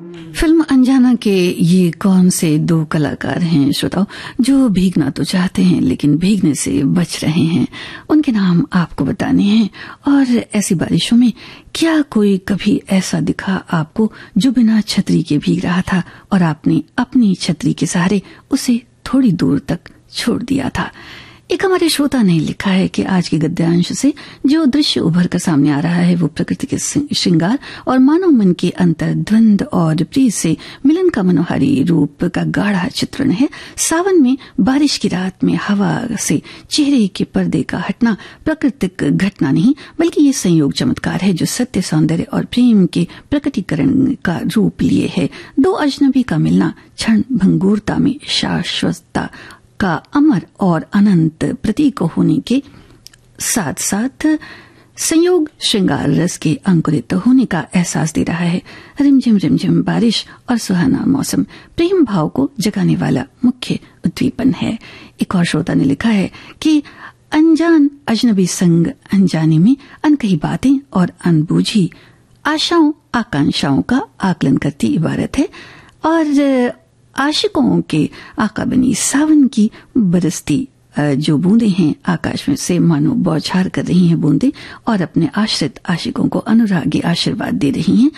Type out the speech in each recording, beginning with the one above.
Film अनजाना के ये कौन से दो कलाकार हैं श्रोताओ जो भीगना तो चाहते हैं लेकिन भीगने से बच रहे हैं। उनके नाम आपको बताने हैं। और ऐसी बारिशों में क्या कोई कभी ऐसा दिखा आपको जो बिना छतरी के भीग रहा था और आपने अपनी छतरी के सहारे उसे थोड़ी दूर तक छोड़ दिया था। एक हमारे श्रोता ने लिखा है कि आज के गद्यांश से जो दृश्य उभर कर सामने आ रहा है वो प्रकृति के श्रृंगार और मानव मन के अंतर द्वंद और प्रीत से मिलन का मनोहारी रूप का गाढ़ा चित्रण है। सावन में बारिश की रात में हवा से चेहरे के पर्दे का हटना प्राकृतिक घटना नहीं बल्कि ये संयोग चमत्कार है जो सत्य सौंदर्य और प्रेम के प्रकटीकरण का रूप लिए है। दो अजनबी का मिलना क्षण भंगुरता में शाश्वतता का अमर और अनंत प्रतीक होने के साथ साथ संयोग श्रृंगार रस के अंकुरित होने का एहसास दे रहा है। रिमझिम बारिश और सुहाना मौसम प्रेम भाव को जगाने वाला मुख्य उद्दीपन है। एक और श्रोता ने लिखा है कि अनजान अजनबी संग अनजाने में अनकही बातें और अनबूझी आशाओं आकांक्षाओं का आकलन करती इबारत है। और आशिकों के आका बनी सावन की बरसती जो बूंदें हैं आकाश में से मानो बौछार कर रही हैं बूंदें और अपने आश्रित आशिकों को अनुरागी आशीर्वाद दे रही हैं।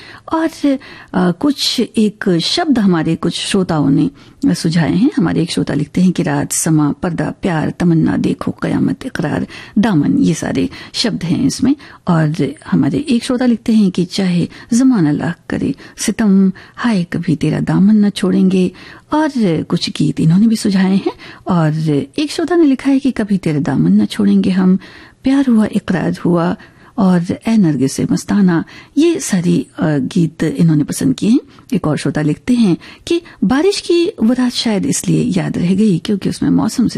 और कुछ एक शब्द हमारे कुछ श्रोताओं ने सुझाए हैं। हमारे एक श्रोता लिखते हैं कि रात समा पर्दा प्यार तमन्ना देखो कयामत इकरार दामन ये सारे शब्द हैं इसमें। और हमारे एक श्रोता लिखते हैं कि चाहे जमाना लाख करे सितम हाय कभी तेरा दामन न छोड़ेंगे। और कुछ गीत इन्होंने भी सुझाए हैं। और एक श्रोता ने लिखा है कि कभी तेरे दामन न छोड़ेंगे हम प्यार हुआ इकरार हुआ और ए नरगिस से मस्ताना ये सारी गीत इन्होंने पसंद किए हैं। एक और श्रोता लिखते हैं कि बारिश की वो रात शायद इसलिए याद रह गई क्योंकि उसमें मौसम से